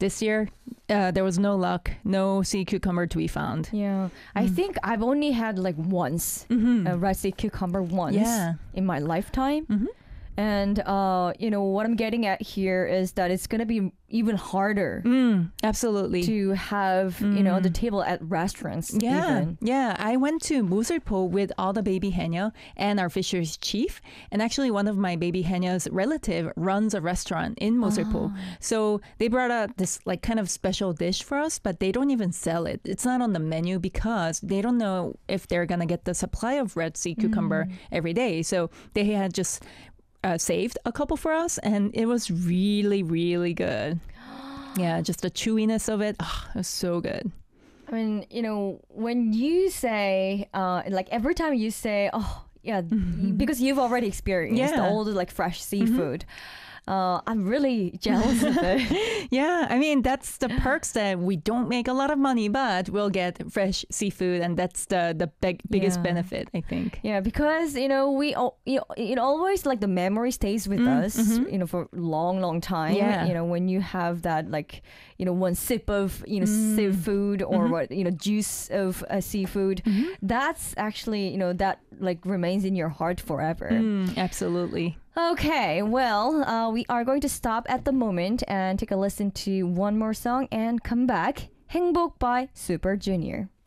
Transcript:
this year, there was no luck, no sea cucumber to be found. Yeah, I think I've only had like once a red sea cucumber once in my lifetime. And what I'm getting at here is that it's gonna be even harder absolutely to have the table at restaurants. Yeah, I went to Moserpo with all the baby haenyeo and our fisheries chief, and actually one of my baby haenyeo's relative runs a restaurant in Moserpo. So they brought out this like kind of special dish for us, but they don't even sell it. It's not on the menu because they don't know if they're gonna get the supply of red sea cucumber every day. So they had just saved a couple for us, and it was really, really good. Yeah, just the chewiness of it, it was so good. I mean, when you say, like every time you say, because you've already experienced all the like fresh seafood, I'm really jealous of it. Yeah, I mean, that's the perks that we don't make a lot of money, but we'll get fresh seafood, and that's the biggest benefit, I think. Yeah, because we it always like the memory stays with us, for a long time. Yeah. When you have that like one sip of seafood or what juice of seafood, that's actually that like remains in your heart forever. Absolutely. Okay, well, we are going to stop at the moment and take a listen to one more song and come back. 행복 by Super Junior.